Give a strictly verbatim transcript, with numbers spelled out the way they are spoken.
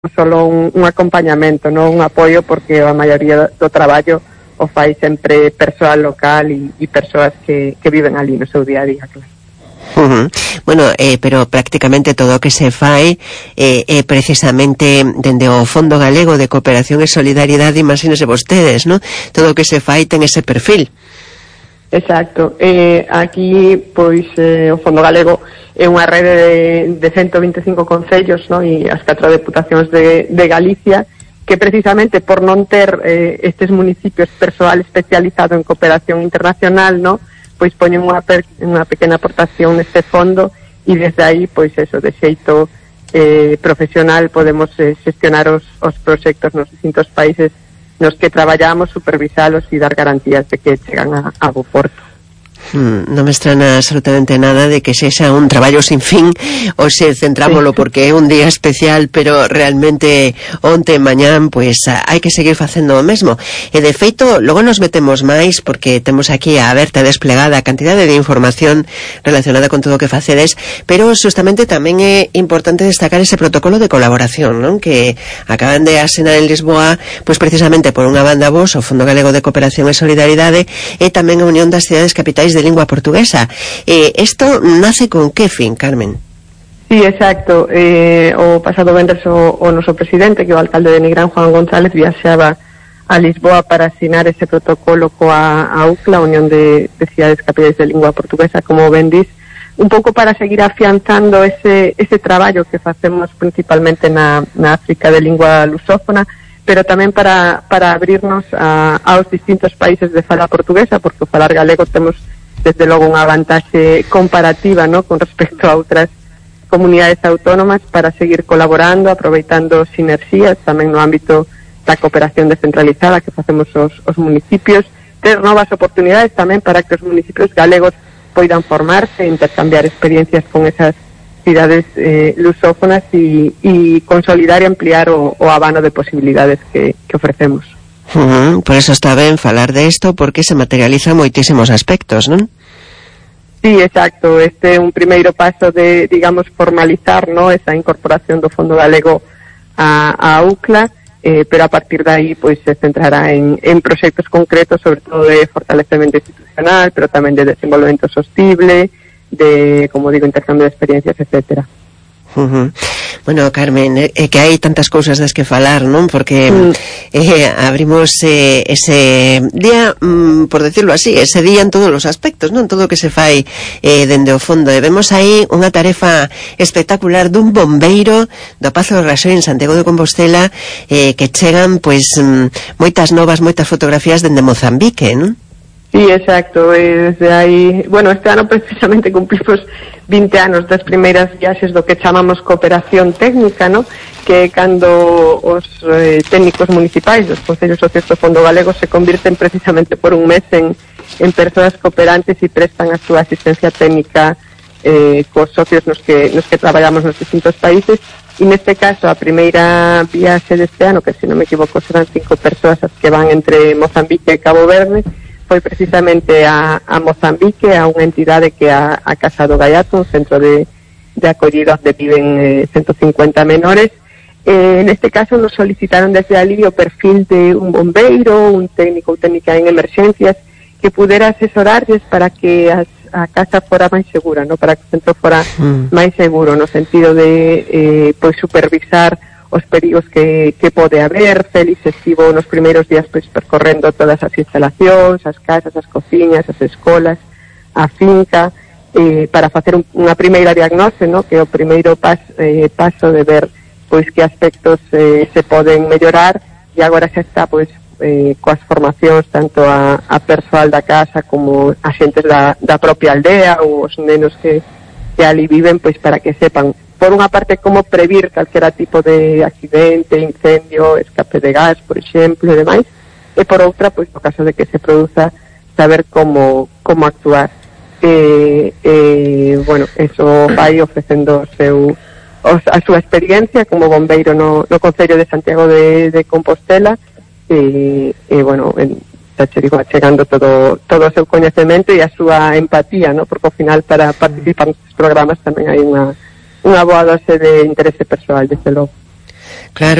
solo un, un acompañamento, non un apoio, porque a maioría do traballo o fai sempre persoal local e, e persoas que, que viven ali no seu día a día, claro. Uh-huh. Bueno, eh, pero prácticamente todo o que se fai é eh, eh, precisamente dende o Fondo Galego de Cooperación e Solidaridade, imagínense vostedes, ¿no? Todo o que se fai ten ese perfil. Exacto. Eh, aquí, pois, eh, o Fondo Galego é unha rede de, de ciento vinte e cinco concellos, no? E as catro deputacións de, de Galicia, que precisamente por non ter eh, estes municipios persoal especializado en cooperación internacional, no? Pois poñen unha, per, unha pequena aportación neste fondo, e desde aí, pois eso, de xeito eh, profesional podemos eh, xestionar os, os proxectos nos distintos países nos que traballamos, supervisalos e dar garantías de que chegan a, a bo porto. Hmm, non me estrana absolutamente nada de que sexa un traballo sin fin, ou se centrámoslo porque é un día especial, pero realmente onte e mañán pois hai que seguir facendo o mesmo. E de feito, logo nos metemos máis porque temos aquí a aberta desplegada a cantidade de información relacionada con todo o que facedes, pero justamente tamén é importante destacar ese protocolo de colaboración, non? Que acaban de asinar en Lisboa, pois precisamente por unha banda vos, o Fondo Galego de Cooperación e Solidaridade, e tamén a Unión das Cidades Capitais de Lingua Portuguesa. Eh, esto nace con que fin, Carmen? Sí, exacto. Eh, o pasado venres o, o noso presidente, que é o alcalde de Nigrán, Juan González, viaxaba a Lisboa para asinar ese protocolo coa a U C L A, a Unión de, de Cidades Capitais de Lingua Portuguesa, como ben dis, un pouco para seguir afianzando ese, ese traballo que facemos principalmente na, na África de lingua lusófona, pero tamén para, para abrirnos a, aos distintos países de fala portuguesa, porque o falar galego temos desde logo unha vantaxe comparativa, ¿no?, con respecto a outras comunidades autónomas, para seguir colaborando, aproveitando sinerxías tamén no ámbito da cooperación descentralizada que facemos os, os municipios, ter novas oportunidades tamén para que os municipios galegos poidan formarse, intercambiar experiencias con esas cidades eh, lusófonas e, e consolidar e ampliar o, o abano de posibilidades que, que ofrecemos. Uh-huh. Por eso está ben falar de isto, porque se materializa moitísimos aspectos, non? Sí, exacto. Este é un primeiro paso de, digamos, formalizar, ¿no?, esa incorporación do Fondo Galego a, a U C L A, eh, pero a partir de aí, pois, se centrará en, en proxectos concretos, sobre todo de fortalecemento institucional, pero tamén de desenvolvemento sostible, de, como digo, intercambio de experiencias, etcétera. Uh-huh. Bueno, Carmen, é eh, que hai tantas cousas das que falar, non? Porque mm. eh, abrimos eh, ese día, mm, por decirlo así, ese día en todos os aspectos, non? Todo o que se fai eh, dende o fondo. E vemos aí unha tarefa espectacular dun bombeiro do Pazo do Raxoi en Santiago de Compostela, eh, que chegan, pois, mm, moitas novas, moitas fotografías dende Mozambique, non? Sí, exacto. Eh, desde aí, bueno, este ano precisamente cumplimos vinte anos das primeiras viaxes do que chamamos cooperación técnica, ¿no?, que cando os eh, técnicos municipais dos concellos socios do Fondo Galego se convirten precisamente por un mes en, en persoas cooperantes e prestan a súa asistencia técnica eh, cos socios nos que, nos que traballamos nos distintos países. E neste caso, a primeira viaxe deste ano, que se non me equivoco serán cinco persoas as que van entre Mozambique e Cabo Verde, foi precisamente a, a Mozambique, a unha entidade que é a, a Casa do Gaiato, un centro de, de acollida onde viven eh, ciento cincuenta menores. Eh, neste caso nos solicitaron desde ali o perfil de un bombeiro, un técnico ou técnica en emerxencias, que pudera asesorarles para que as, a casa fora máis segura, ¿no?, para que o centro fora mm. máis seguro, no sentido de eh, pois supervisar os perigos que, que pode haber. Félix estivo nos primeiros días pois percorrendo todas as instalacións, as casas, as cociñas, as escolas, a finca, eh, para facer un, unha primeira diagnose, ¿no?, que é o primeiro pas, eh, paso de ver pois que aspectos eh, se poden mellorar, e agora xa está pois eh, coas formacións tanto a, a persoal da casa como a xentes da, da propia aldea ou os nenos que, que ali viven, pois para que sepan, por unha parte, como previr calquera tipo de accidente, incendio, escape de gas, por exemplo, e demais, e por outra, pois, no caso de que se produza, saber como, como actuar. E, e, bueno, eso vai ofrecendo o seu, os, a súa experiencia como bombeiro no, no Concello de Santiago de, de Compostela, e, e bueno, en, xa che digo, chegando todo, todo o seu coñecemento e a súa empatía, ¿no?, porque ao final, para participar nestes programas tamén hai unha unha boa dose de interese persoal, desde logo. Claro.